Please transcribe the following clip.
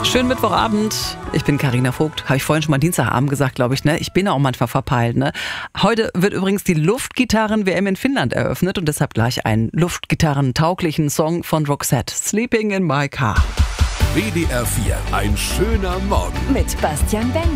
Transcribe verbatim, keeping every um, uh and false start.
Schönen Mittwochabend. Ich bin Carina Vogt. Habe ich vorhin schon mal Dienstagabend gesagt, glaube ich. Ne? Ich bin auch manchmal verpeilt. Ne? Heute wird übrigens die Luftgitarren-W M in Finnland eröffnet und deshalb gleich einen luftgitarrentauglichen Song von Roxette. Sleeping in my car. W D R vier. Ein schöner Morgen. Mit Bastian Bender.